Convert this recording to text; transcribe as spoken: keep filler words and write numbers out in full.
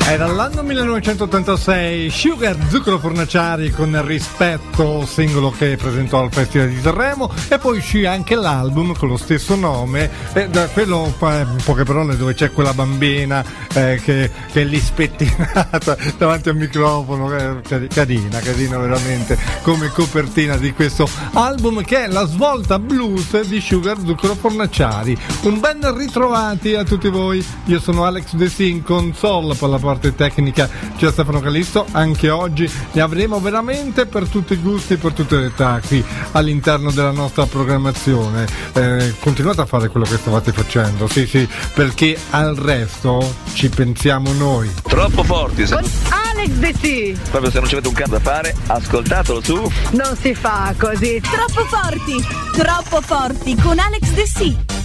Era l'anno millenovecentottantasei, Sugar, Zucchero Fornaciari con Rispetto, singolo che presentò al Festival di Sanremo, e poi uscì anche l'album con lo stesso nome, eh, da quello, in poche parole, dove c'è quella bambina eh, che, che è lì spettinata davanti al microfono, eh, carina, carina veramente, come copertina di questo album, che è la svolta blues di Sugar, Zucchero Fornaciari. Un ben ritrovati a tutti voi, io sono Alex De C in console, per la parte tecnica c'è Stefano Calisto. Anche oggi ne avremo veramente per tutti i gusti, per tutte le età qui all'interno della nostra programmazione. Eh, continuate a fare quello che stavate facendo, sì sì, perché al resto ci pensiamo noi. Troppo forti se... Alex De C. Proprio se non ci avete un cazzo da fare, ascoltatelo su. Non si fa così. Troppo forti, troppo forti con Alex De C.